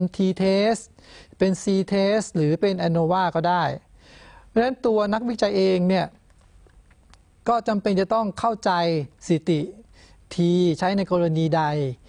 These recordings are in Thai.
t-test เป็น c-test หรือเป็น ANOVA ก็ได้เพราะฉะนั้นตัวนักวิจัยเองเนี่ยก็จำเป็นจะต้องเข้าใจสถิติ T ใช้ในกรณีใด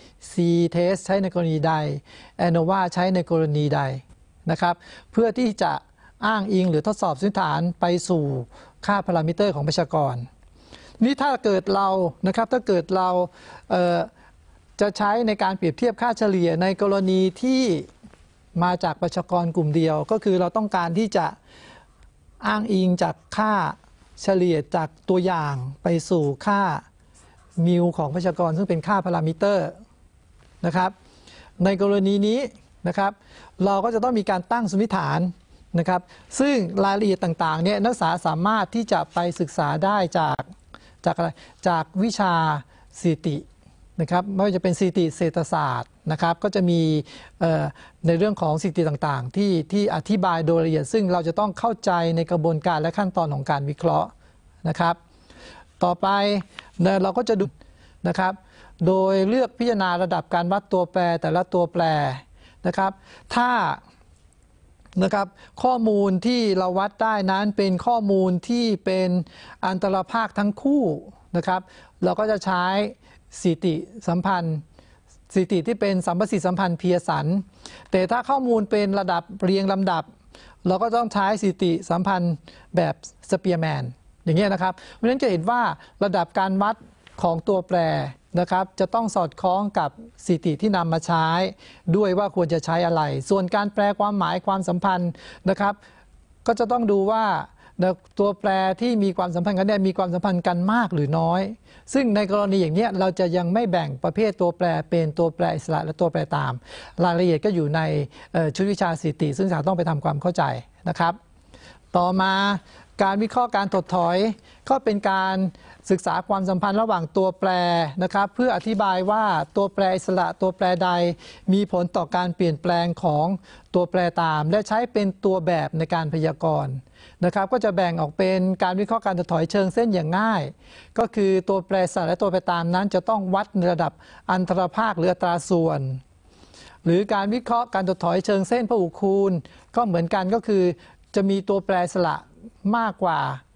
C-test ใช้ในกรณีใด ANOVA ใช้ในกรณีใดนะครับเพื่อที่จะอ้างอิงหรือทดสอบพื้นฐานไปสู่ค่าพารามิเตอร์ของประชากรนี่ถ้าเกิดเรานะครับถ้าเกิดเราจะใช้ในการเปรียบเทียบค่าเฉลี่ยในกรณีที่มาจากประชากรกลุ่มเดียวก็คือเราต้องการที่จะอ้างอิงจากค่าเฉลี่ยจากตัวอย่างไปสู่ค่ามิวของประชากรซึ่งเป็นค่าพารามิเตอร์นะครับในกรณีนี้นะครับเราก็จะต้องมีการตั้งสมมติฐานนะครับซึ่งรายละเอียดต่างๆเนี่ยนักศึกษาสามารถที่จะไปศึกษาได้จากวิชาสถิตินะครับไม่ว่าจะเป็นสถิติเศรษฐศาสตร์นะครับก็จะมีในเรื่องของสถิติต่างๆที่อธิบายโดยละเอียดซึ่งเราจะต้องเข้าใจในกระบวนการและขั้นตอนของการวิเคราะห์นะครับต่อไปเราก็จะดูนะครับโดยเลือกพิจารณาระดับการวัดตัวแปรแต่ละตัวแปรนะครับถ้านะครับข้อมูลที่เราวัดได้นั้นเป็นข้อมูลที่เป็นอันตรภาคทั้งคู่นะครับเราก็จะใช้สถิติสัมพันธ์สถิติที่เป็นสัมประสิทธิสัมพันธ์เพียร์สันแต่ถ้าข้อมูลเป็นระดับเรียงลำดับเราก็ต้องใช้สถิติสัมพันธ์แบบสเปียร์แมนอย่างนี้นะครับเพราะฉะนั้นจะเห็นว่าระดับการวัดของตัวแปรนะครับจะต้องสอดคล้องกับสถิติที่นำมาใช้ด้วยว่าควรจะใช้อะไรส่วนการแปลความหมายความสัมพันธ์นะครับก็จะต้องดูว่าตัวแปรที่มีความสัมพันธ์กันมีความสัมพันธ์กันมากหรือน้อยซึ่งในกรณีอย่างนี้เราจะยังไม่แบ่งประเภทตัวแปรเป็นตัวแปรอิสระและตัวแปรตามรายละเอียดก็อยู่ในชุดวิชาสถิติซึ่งจะต้องไปทำความเข้าใจนะครับต่อมาการวิเคราะห์การถดถอยก็เป็นการศึกษาความสัมพันธ์ระหว่างตัวแปรนะครับเพื่ออธิบายว่าตัวแปรอิสระตัวแปรใดมีผลต่อการเปลี่ยนแปลงของตัวแปรตามและใช้เป็นตัวแบบในการพยากรณ์นะครับก็จะแบ่งออกเป็นการวิเคราะห์การถดถอยเชิงเส้นอย่างง่ายก็คือตัวแปรอิสระและตัวแปรตามนั้นจะต้องวัดในระดับอันตรภาคหรืออัตราส่วนหรือการวิเคราะห์การถดถอยเชิงเส้นพหุคูณก็เหมือนกันก็คือจะมีตัวแปรอิสระมากกว่า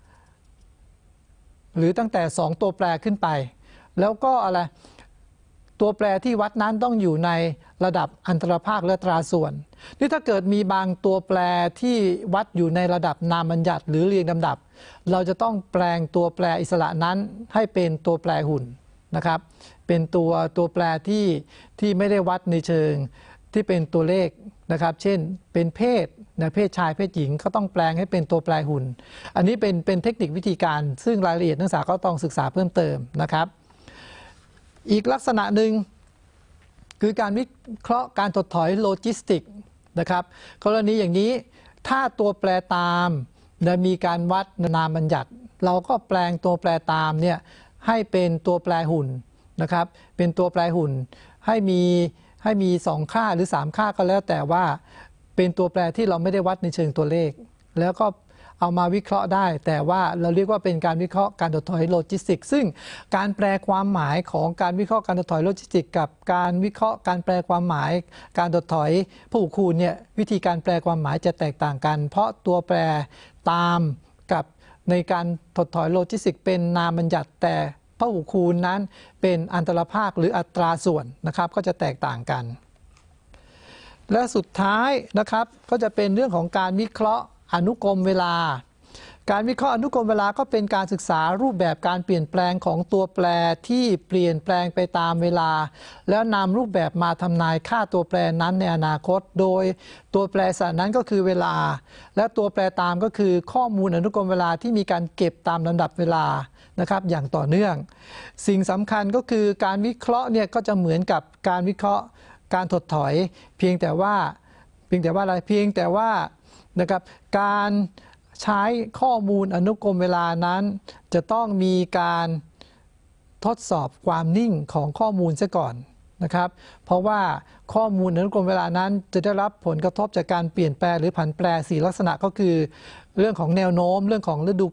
หรือตั้งแต่2ตัวแปรขึ้นไปแล้วก็อะไรตัวแปรที่วัดนั้นต้องอยู่ในระดับอันตรภาคและอัตราส่วนนี่ถ้าเกิดมีบางตัวแปรที่วัดอยู่ในระดับนามบัญญัติหรือเรียงลำดับเราจะต้องแปลงตัวแปรอิสระนั้นให้เป็นตัวแปรหุ่นนะครับเป็นตัวแปรที่ไม่ได้วัดในเชิงที่เป็นตัวเลขนะครับเช่นเป็นเพศเพศชายเพศหญิงก็ต้องแปลงให้เป็นตัวแปรหุ่นอันนี้เป็นเทคนิควิธีการซึ่งรายละเอียดนักศึกษาก็ต้องศึกษาเพิ่มเติมนะครับอีกลักษณะหนึ่งคือการวิเคราะห์การถดถอยโลจิสติกนะครับกรณีอย่างนี้ถ้าตัวแปรตามมีการวัดนามบัญญัติเราก็แปลงตัวแปรตามเนี่ยให้เป็นตัวแปรหุ่นนะครับเป็นตัวแปรหุ่นให้มี2ค่าหรือ3ค่าก็แล้วแต่ว่าเป็นตัวแปรที่เราไม่ได้วัดในเชิงตัวเลขแล้วก็เอามาวิเคราะห์ได้แต่ว่าเราเรียกว่าเป็นการวิเคราะห์การถดถอยโลจิสติกซึ่งการแปลความหมายของการวิเคราะห์การถดถอยโลจิสติกกับการวิเคราะห์การแปลความหมายการถดถอยพหุคูณเนี่ยวิธีการแปลความหมายจะแตกต่างกันเพราะตัวแปรตามกับในการถดถอยโลจิสติกเป็นนามบัญญัติแต่พหุคูณนั้นเป็นอันตรภาคหรืออัตราส่วนนะครับก็จะแตกต่างกันและสุดท้ายนะครับก็จะเป็นเรื่องของการวิเคราะห์อนุกรมเวลาการวิเคราะห์อนุกรมเวลาก็เป็นการศึกษารูปแบบการเปลี่ยนแปลงของตัวแปรที่เปลี่ยนแปลงไปตามเวลาแล้วนำรูปแบบมาทำนายค่าตัวแปรนั้นในอนาคตโดยตัวแปรสารนั้นก็คือเวลาและตัวแปรตามก็คือข้อมูลอนุกรมเวลาที่มีการเก็บตามลำดับเวลานะครับอย่างต่อเนื่องสิ่งสำคัญก็คือการวิเคราะห์เนี่ยก็จะเหมือนกับการวิเคราะห์การถดถอยเพียงแต่ว่านะครับการใช้ข้อมูลอนุกรมเวลานั้นจะต้องมีการทดสอบความนิ่งของข้อมูลซะก่อนนะครับเพราะว่าข้อมูลอนุกรมเวลานั้นจะได้รับผลกระทบจากการเปลี่ยนแปลงหรือผันแปร4ลักษณะก็คือเรื่องของแนวโน้มเรื่องของฤดู